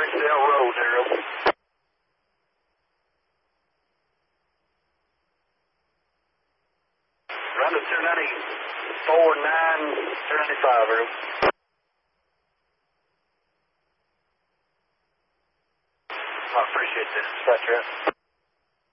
Barksdale Road, Zero. Run to 294-975, Zero. I appreciate this, dispatcher.